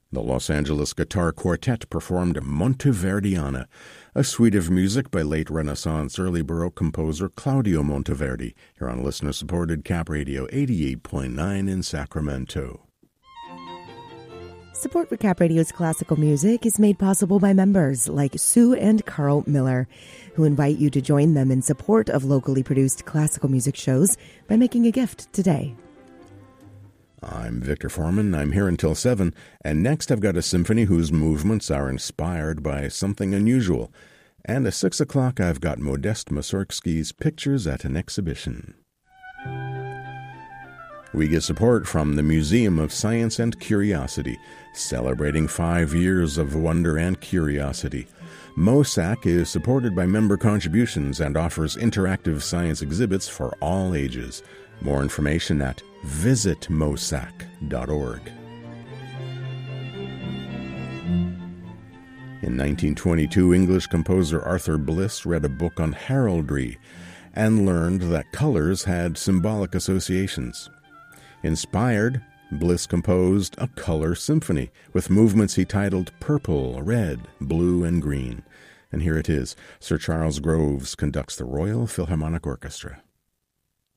The Los Angeles Guitar Quartet performed Monteverdiana, a suite of music by late Renaissance, early Baroque composer Claudio Monteverdi, here on listener-supported Cap Radio 88.9 in Sacramento. Support for Cap Radio's classical music is made possible by members like Sue and Carl Miller, who invite you to join them in support of locally produced classical music shows by making a gift today. I'm Victor Foreman. I'm here until 7, and next I've got a symphony whose movements are inspired by something unusual. And at 6 o'clock I've got Modest Mussorgsky's Pictures at an Exhibition. We get support from the Museum of Science and Curiosity, celebrating 5 years of wonder and curiosity. MOSAC is supported by member contributions and offers interactive science exhibits for all ages. More information at visitmosac.org. In 1922, English composer Arthur Bliss read a book on heraldry and learned that colors had symbolic associations. Inspired, Bliss composed a color symphony with movements he titled Purple, Red, Blue, and Green. And here it is. Sir Charles Groves conducts the Royal Philharmonic Orchestra.